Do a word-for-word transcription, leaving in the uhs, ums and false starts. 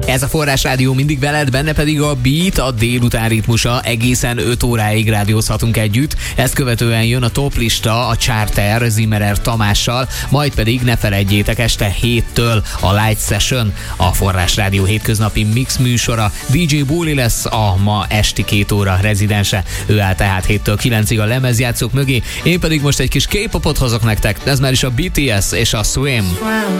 Ez a Forrás Rádió mindig veled, benne pedig a Beat, a délután ritmusa, egészen öt óráig rádiózhatunk együtt. Ezt követően jön a toplista, a Charter Zimmerer Tamással, majd pedig ne felejtjétek, este héttől a Light Session, a Forrás Rádió hétköznapi mix műsora. dé dzsé Bóli lesz a ma esti két óra rezidense, ő áll tehát héttől kilencig a lemezjátszók mögé, én pedig most egy kis K-popot hozok nektek, ez már is a bé té es és a Swim.